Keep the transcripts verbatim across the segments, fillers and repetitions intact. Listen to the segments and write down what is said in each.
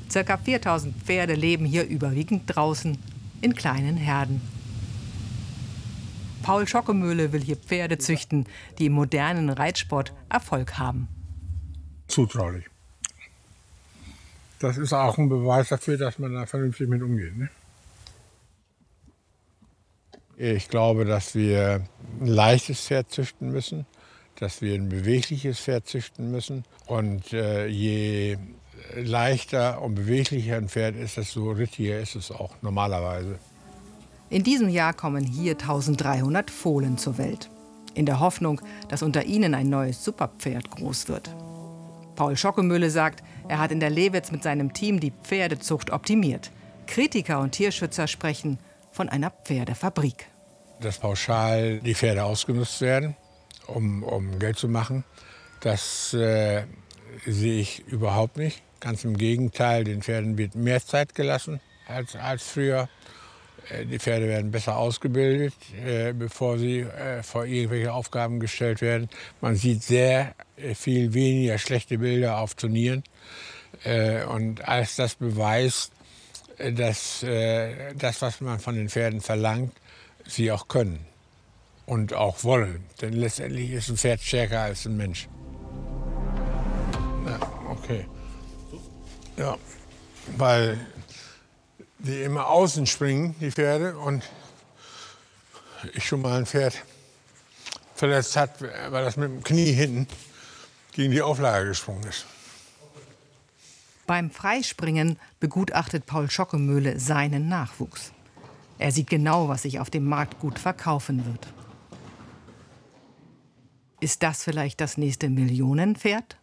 Circa viertausend Pferde leben hier überwiegend draußen in kleinen Herden. Paul Schockemöhle will hier Pferde züchten, die im modernen Reitsport Erfolg haben. Zutraulich. Das ist auch ein Beweis dafür, dass man da vernünftig mit umgeht. Ne? Ich glaube, dass wir ein leichtes Pferd züchten müssen, dass wir ein bewegliches Pferd züchten müssen. Und äh, je leichter und beweglicher ein Pferd ist, desto rittiger ist es auch normalerweise. In diesem Jahr kommen hier eintausenddreihundert Fohlen zur Welt. In der Hoffnung, dass unter ihnen ein neues Superpferd groß wird. Paul Schockemöhle sagt, er hat in der Lewitz mit seinem Team die Pferdezucht optimiert. Kritiker und Tierschützer sprechen von einer Pferdefabrik. Dass pauschal die Pferde ausgenutzt werden, um, um Geld zu machen, das äh, sehe ich überhaupt nicht. Ganz im Gegenteil, den Pferden wird mehr Zeit gelassen als, als früher. Die Pferde werden besser ausgebildet, äh, bevor sie äh, vor irgendwelche Aufgaben gestellt werden. Man sieht sehr äh, viel weniger schlechte Bilder auf Turnieren. Äh, und als das beweist, äh, dass äh, das, was man von den Pferden verlangt, sie auch können und auch wollen. Denn letztendlich ist ein Pferd stärker als ein Mensch. Ja, okay. Ja, weil die immer außen springen, die Pferde, und ich schon mal ein Pferd verletzt hat, weil das mit dem Knie hinten gegen die Auflage gesprungen ist. Beim Freispringen begutachtet Paul Schockemöhle seinen Nachwuchs. Er sieht genau, was sich auf dem Markt gut verkaufen wird. Ist das vielleicht das nächste Millionenpferd?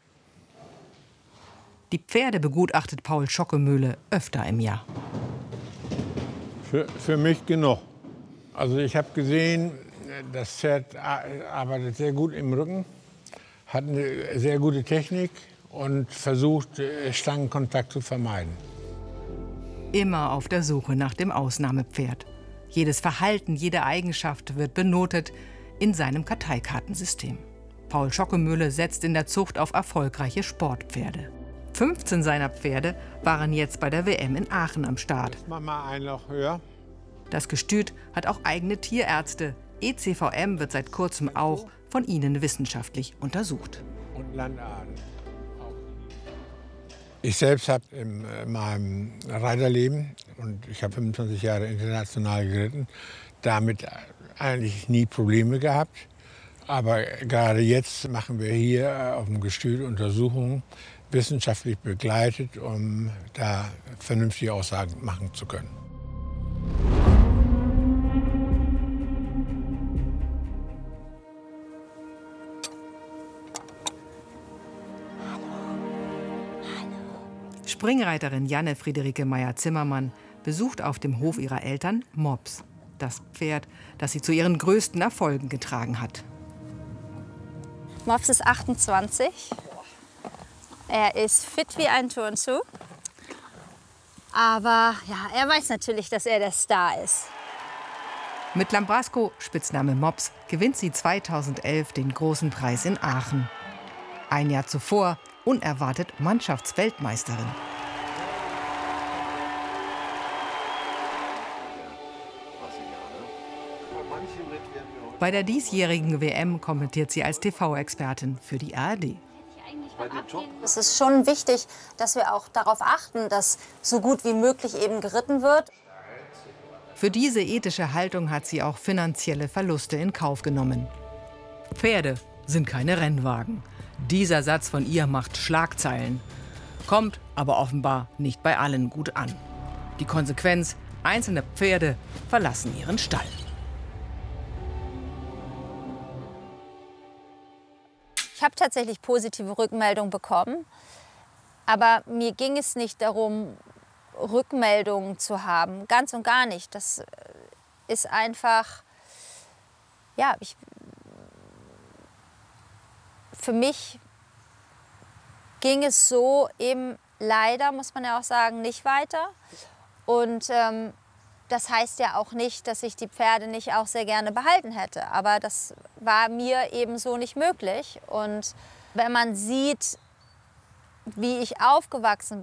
Die Pferde begutachtet Paul Schockemöhle öfter im Jahr. Für, für mich genug. Also ich habe gesehen, das Pferd arbeitet sehr gut im Rücken, hat eine sehr gute Technik und versucht, Stangenkontakt zu vermeiden. Immer auf der Suche nach dem Ausnahmepferd. Jedes Verhalten, jede Eigenschaft wird benotet in seinem Karteikartensystem. Paul Schockemöhle setzt in der Zucht auf erfolgreiche Sportpferde. fünfzehn seiner Pferde waren jetzt bei der W M in Aachen am Start. Mach mal ein Loch höher. Das Gestüt hat auch eigene Tierärzte. E C V M wird seit kurzem auch von ihnen wissenschaftlich untersucht. Und Landarten. Ich selbst habe in meinem Reiterleben, und ich habe fünfundzwanzig Jahre international geritten, damit eigentlich nie Probleme gehabt. Aber gerade jetzt machen wir hier auf dem Gestüt Untersuchungen, wissenschaftlich begleitet, um da vernünftige Aussagen machen zu können. Springreiterin Janne Friederike Meyer-Zimmermann besucht auf dem Hof ihrer Eltern Mops, das Pferd, das sie zu ihren größten Erfolgen getragen hat. Mops ist achtundzwanzig. Er ist fit wie ein Turnschuh. Aber ja, er weiß natürlich, dass er der Star ist. Mit Lambrasco, Spitzname Mops, gewinnt sie zweitausendelf den großen Preis in Aachen. Ein Jahr zuvor unerwartet Mannschaftsweltmeisterin. Bei der diesjährigen W M kommentiert sie als T V-Expertin für die A R D. Es ist schon wichtig, dass wir auch darauf achten, dass so gut wie möglich eben geritten wird. Für diese ethische Haltung hat sie auch finanzielle Verluste in Kauf genommen. Pferde sind keine Rennwagen. Dieser Satz von ihr macht Schlagzeilen, kommt aber offenbar nicht bei allen gut an. Die Konsequenz: einzelne Pferde verlassen ihren Stall. Ich habe tatsächlich positive Rückmeldungen bekommen, aber mir ging es nicht darum, Rückmeldungen zu haben, ganz und gar nicht. Das ist einfach, ja, ich, für mich ging es so eben leider, muss man ja auch sagen, nicht weiter. Und ähm, das heißt ja auch nicht, dass ich die Pferde nicht auch sehr gerne behalten hätte. Aber das war mir eben so nicht möglich. Und wenn man sieht, wie ich aufgewachsen